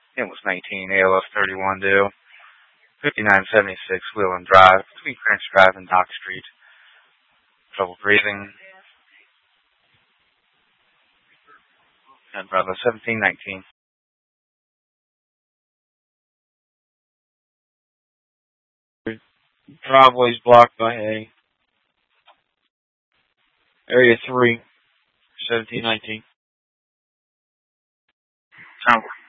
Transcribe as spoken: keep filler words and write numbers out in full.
Inlet nineteen, A L F thirty-one due. fifty-nine seventy-six Wheeland Drive, between French Drive and Dock Street. Trouble breathing. And Bravo seventeen nineteen. Driveway's blocked by A. Area three, seventeen nineteen. Sounds